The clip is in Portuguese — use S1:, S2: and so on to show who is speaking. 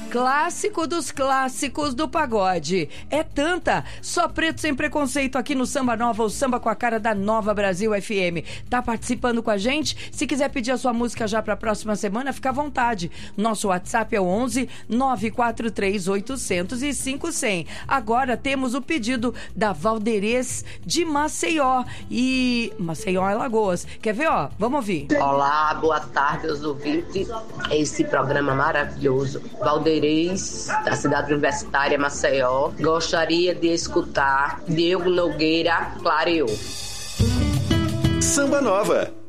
S1: Clássico dos clássicos do pagode. É tanta. Só Preto Sem Preconceito aqui no Samba Nova, o samba com a cara da Nova Brasil FM. Tá participando com a gente? Se quiser pedir a sua música já pra próxima semana, fica à vontade. Nosso WhatsApp é o 11 943 800 e 5100. Agora temos o pedido da Valderez de Maceió. E Maceió é Lagoas. Quer ver, ó? Vamos ouvir.
S2: Olá, boa tarde aos ouvintes. Esse programa maravilhoso. Valderez, da cidade universitária Maceió. Gostaria de escutar Diego Nogueira, Clareou.
S3: Samba Nova.